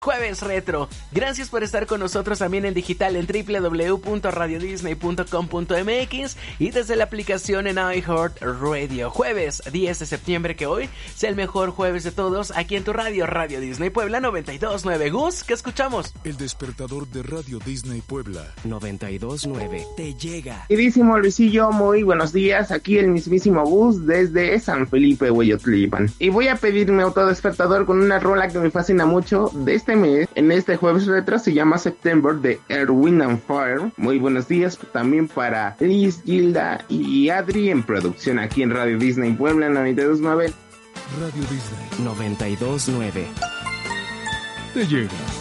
Jueves Retro. Gracias por estar con nosotros también en digital en www.radiodisney.com.mx y desde la aplicación en iHeartRadio. Jueves 10 de septiembre, que hoy sea el mejor jueves de todos aquí en tu radio, Radio Disney Puebla 92.9. Gus, ¿qué escuchamos? El despertador de Radio Disney Puebla 92.9 te llega. Queridísimo Luisillo, muy buenos días. Aquí el mismísimo Gus desde San Felipe, Hueyotlipan. Y voy a pedir mi autodespertador con una rola que me fascina mucho de este mes, en este jueves retro. Se llama September de Earth, Wind and Fire. Muy buenos días también para Liz, Gilda y Adri en producción aquí en Radio Disney Puebla 92.9. Radio Disney 92.9 te llega.